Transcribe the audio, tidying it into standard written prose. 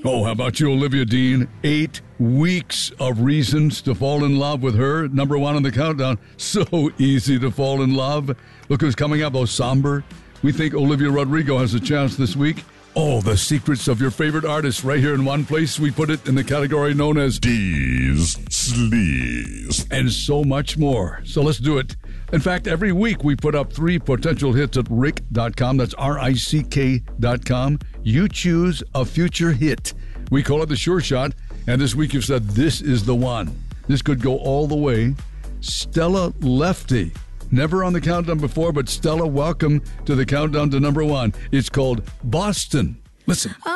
Oh, how about you, Olivia Dean? 8 weeks of reasons to fall in love with her. Number 1 on the countdown. So easy to fall in love. Look who's coming up, Somber. We think Olivia Rodrigo has a chance this week. Oh, the secrets of your favorite artists right here in one place. We put it in the category known as D's Sleaze. And so much more. So let's do it. In fact, every week we put up 3 potential hits at rick.com. That's RICK.com. You choose a future hit. We call it the Sure Shot. And this week you've said this is the one. This could go all the way. Stella Lefty. Never on the countdown before, but Stella, welcome to the countdown to number 1. It's called Boston. Listen.